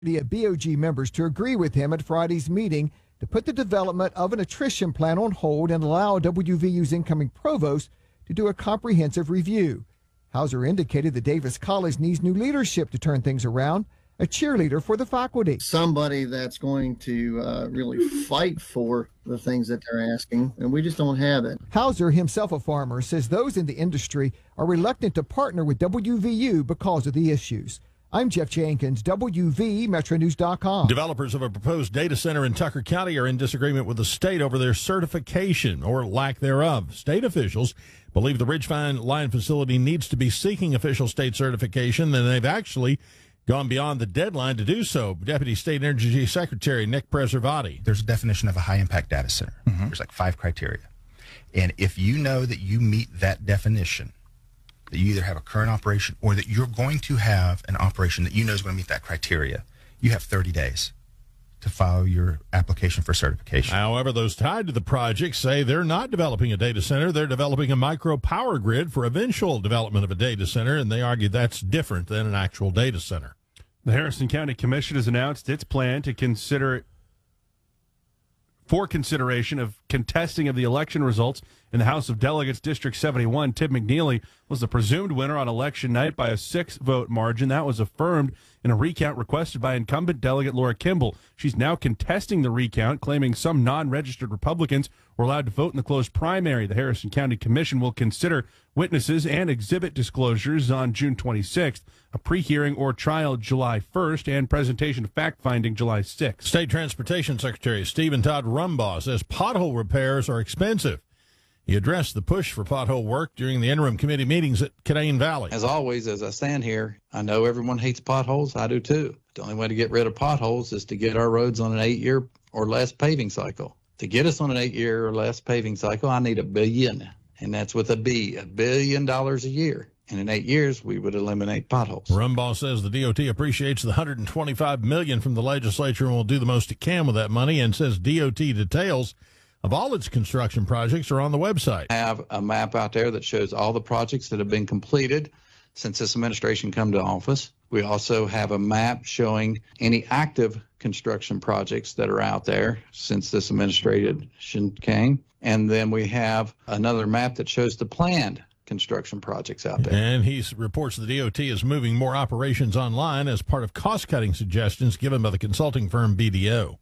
of BOG members to agree with him at Friday's meeting to put the development of an attrition plan on hold and allow WVU's incoming provost to do a comprehensive review. Hauser indicated that Davis College needs new leadership to turn things around, a cheerleader for the faculty. Somebody that's going to really fight for the things that they're asking, and we just don't have it. Hauser, himself a farmer, says those in the industry are reluctant to partner with WVU because of the issues. I'm Jeff Jenkins, WVMetroNews.com. Developers of a proposed data center in Tucker County are in disagreement with the state over their certification or lack thereof. State officials believe the Ridgevine Line facility needs to be seeking official state certification, and they've actually gone beyond the deadline to do so. Deputy State Energy Secretary Nick Preservati. There's a definition of a high-impact data center. There's like 5 criteria. And if you know that you meet that definition, that you either have a current operation or that you're going to have an operation that you know is going to meet that criteria, you have 30 days to file your application for certification. However, those tied to the project say they're not developing a data center. They're developing a micro power grid for eventual development of a data center, and they argue that's different than an actual data center. The Harrison County Commission has announced its plan to consideration of contesting of the election results in the House of Delegates District 71. Tim McNeely was the presumed winner on election night by a 6-vote margin. That was affirmed in a recount requested by incumbent delegate Laura Kimball. She's now contesting the recount, claiming some non-registered Republicans were allowed to vote in the closed primary. The Harrison County Commission will consider witnesses and exhibit disclosures on June 26th, a pre-hearing or trial July 1st, and presentation of fact-finding July 6th. State Transportation Secretary Stephen Todd Rumbaugh says pothole repairs are expensive. He addressed the push for pothole work during the interim committee meetings at Canaan Valley. As always, as I stand here, I know everyone hates potholes. I do too. The only way to get rid of potholes is to get our roads on an 8-year or less paving cycle. To get us on an 8-year or less paving cycle, I need $1 billion, and that's with a B, $1 billion a year. And in 8 years, we would eliminate potholes. Rumbaugh says the DOT appreciates the $125 million from the legislature and will do the most it can with that money, and says DOT details of all its construction projects are on the website. I have a map out there that shows all the projects that have been completed since this administration come to office. We also have a map showing any active construction projects that are out there since this administration came. And then we have another map that shows the planned construction projects out there. And he reports the DOT is moving more operations online as part of cost-cutting suggestions given by the consulting firm BDO.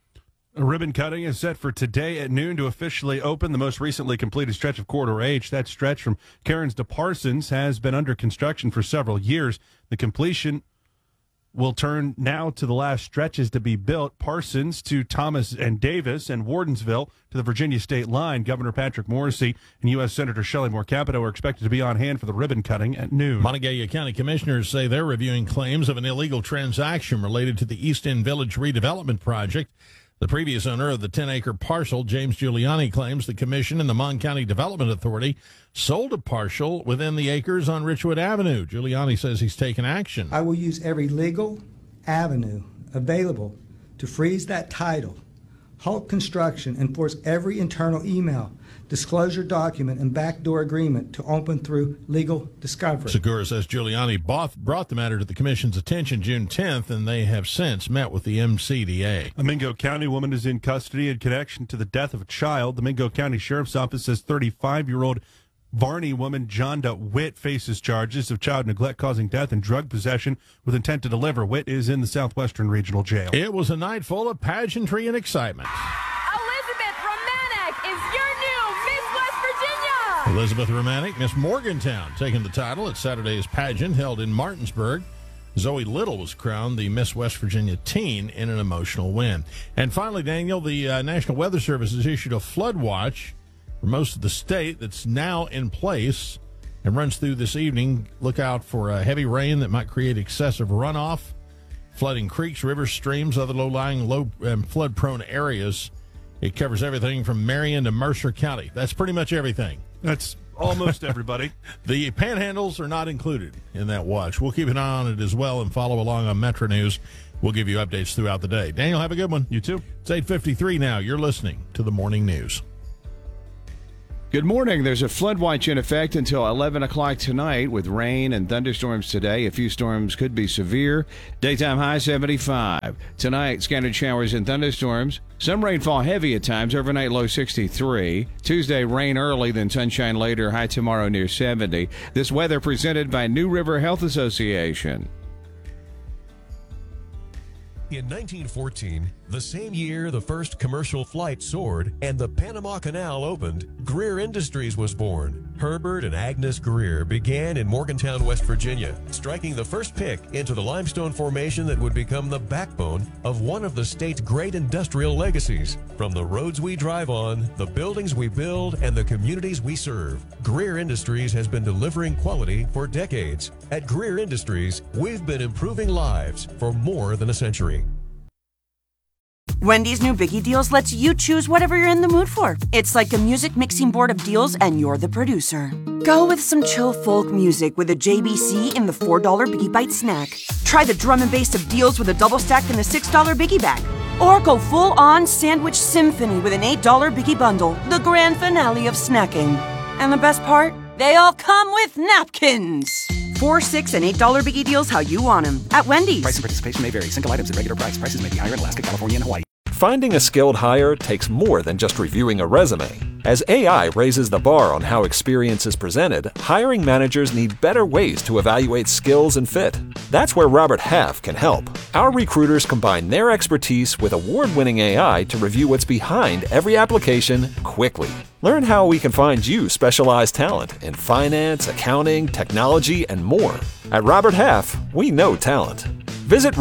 A ribbon cutting is set for today at noon to officially open the most recently completed stretch of Corridor H. That stretch from Cairns to Parsons has been under construction for several years. The completion will turn now to the last stretches to be built, Parsons to Thomas and Davis, and Wardensville to the Virginia state line. Governor Patrick Morrisey and U.S. Senator Shelley Moore Capito are expected to be on hand for the ribbon cutting at noon. Montague County commissioners say they're reviewing claims of an illegal transaction related to the East End Village redevelopment project. The previous owner of the 10-acre parcel, James Giuliani, claims the commission and the Mon County Development Authority sold a parcel within the acres on Richwood Avenue. Giuliani says he's taken action. I will use every legal avenue available to freeze that title, halt construction, enforce every internal email, disclosure document, and backdoor agreement to open through legal discovery. Segura says Giuliani brought the matter to the commission's attention June 10th, and they have since met with the MCDA. A Mingo County woman is in custody in connection to the death of a child. The Mingo County Sheriff's Office says 35-year-old Varney woman Jonda Witt faces charges of child neglect causing death and drug possession with intent to deliver. Witt is in the Southwestern Regional Jail. It was a night full of pageantry and excitement. Elizabeth Romanek, Miss Morgantown, taking the title at Saturday's pageant held in Martinsburg. Zoe Little was crowned the Miss West Virginia Teen in an emotional win. And finally, Daniel, the National Weather Service has issued a flood watch for most of the state that's now in place and runs through this evening. Look out for heavy rain that might create excessive runoff, flooding creeks, rivers, streams, other low-lying, flood-prone areas. It covers everything from Marion to Mercer County. That's pretty much everything. That's almost everybody. The panhandles are not included in that watch. We'll keep an eye on it as well and follow along on Metro News. We'll give you updates throughout the day. Daniel, have a good one. You too. It's 8:53 now. You're listening to the Morning News. Good morning. There's a flood watch in effect until 11 o'clock tonight with rain and thunderstorms today. A few storms could be severe. Daytime high 75. Tonight, scattered showers and thunderstorms. Some rainfall heavy at times. Overnight low 63. Tuesday, rain early, then sunshine later. High tomorrow near 70. This weather presented by New River Health Association. In 1914, the same year the first commercial flight soared and the Panama Canal opened, Greer Industries was born. Herbert and Agnes Greer began in Morgantown, West Virginia, striking the first pick into the limestone formation that would become the backbone of one of the state's great industrial legacies. From the roads we drive on, the buildings we build, and the communities we serve, Greer Industries has been delivering quality for decades. At Greer Industries, we've been improving lives for more than a century. Wendy's new Biggie Deals lets you choose whatever you're in the mood for. It's like a music mixing board of deals, and you're the producer. Go with some chill folk music with a JBC in the $4 Biggie Bite snack. Try the drum and bass of deals with a double stack in the $6 Biggie Bag. Or go full-on sandwich symphony with an $8 Biggie Bundle, the grand finale of snacking. And the best part? They all come with napkins. $4, $6, and $8 Biggie Deals how you want them at Wendy's. Price and participation may vary. Single items at regular price. Prices may be higher in Alaska, California, and Hawaii. Finding a skilled hire takes more than just reviewing a resume. As AI raises the bar on how experience is presented, hiring managers need better ways to evaluate skills and fit. That's where Robert Half can help. Our recruiters combine their expertise with award-winning AI to review what's behind every application quickly. Learn how we can find you specialized talent in finance, accounting, technology, and more. At Robert Half, we know talent. Visit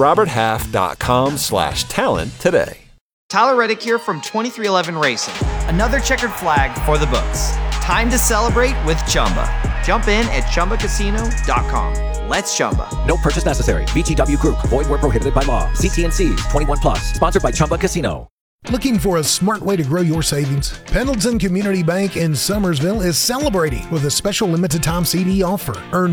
roberthalf.com/talent today. Tyler Reddick here from 2311 Racing. Another checkered flag for the books. Time to celebrate with Chumba. Jump in at ChumbaCasino.com. Let's Chumba. No purchase necessary. VGW Group. Void where prohibited by law. CT&Cs. 21 plus. Sponsored by Chumba Casino. Looking for a smart way to grow your savings? Pendleton Community Bank in Summersville is celebrating with a special limited time CD offer. Earn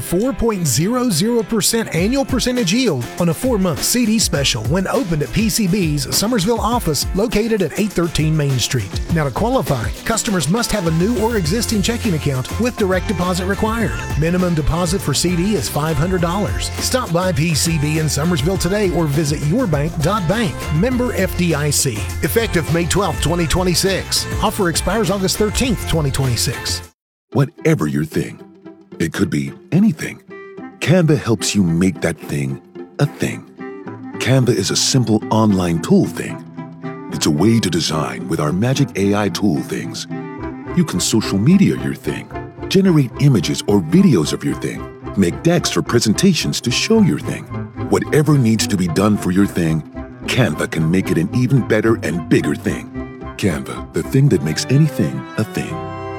4.00% annual percentage yield on a 4-month CD special when opened at PCB's Summersville office located at 813 Main Street. Now to qualify, customers must have a new or existing checking account with direct deposit required. Minimum deposit for CD is $500. Stop by PCB in Summersville today or visit yourbank.bank. Member FDIC. Effective May 12, 2026. Offer expires August 13th, 2026. Whatever your thing, it could be anything. Canva helps you make that thing a thing. Canva is a simple online tool thing. It's a way to design with our magic AI tool things. You can social media your thing, generate images or videos of your thing, make decks for presentations to show your thing. Whatever needs to be done for your thing, Canva can make it an even better and bigger thing. Canva, the thing that makes anything a thing.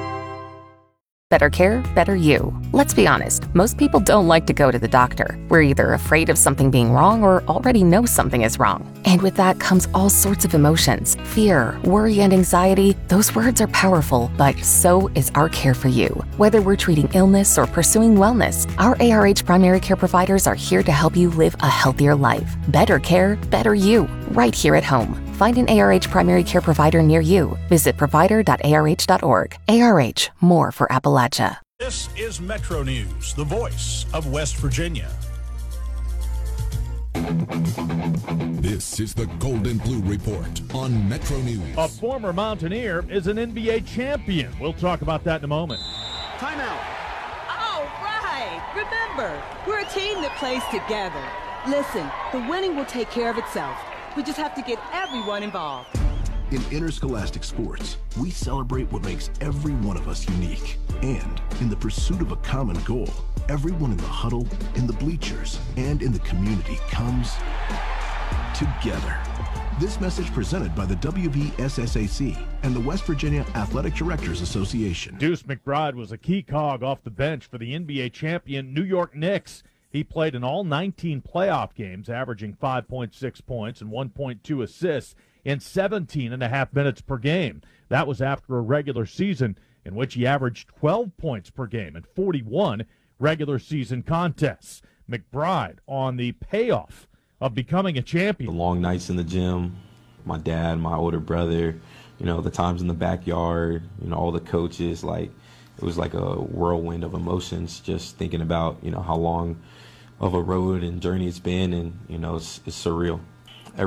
Better care, better you. Let's be honest, most people don't like to go to the doctor. We're either afraid of something being wrong or already know something is wrong. And with that comes all sorts of emotions. Fear, worry, and anxiety. Those words are powerful, but so is our care for you. Whether we're treating illness or pursuing wellness, our ARH primary care providers are here to help you live a healthier life. Better care, better you. Right here at home. Find an ARH primary care provider near you. Visit provider.arh.org. ARH, more for Appalachia. This is Metro News, the voice of West Virginia. This is the Golden Blue Report on Metro News. A former Mountaineer is an NBA champion. We'll talk about that in a moment. Timeout. All right. Remember, we're a team that plays together. Listen, the winning will take care of itself. We just have to get everyone involved. In interscholastic sports, we celebrate what makes every one of us unique. And in the pursuit of a common goal, everyone in the huddle, in the bleachers, and in the community comes together. This message presented by the WVSSAC and the West Virginia Athletic Directors Association. Deuce McBride was a key cog off the bench for the NBA champion New York Knicks. He played in all 19 playoff games, averaging 5.6 points and 1.2 assists in 17.5 minutes per game. That was after a regular season in which he averaged 12 points per game in 41 regular season contests. McBride on the payoff of becoming a champion. The long nights in the gym, my dad, my older brother, you know, the times in the backyard, you know, all the coaches, like, it was like a whirlwind of emotions just thinking about, you know, how long of a road and journey it's been, and, you know, it's surreal.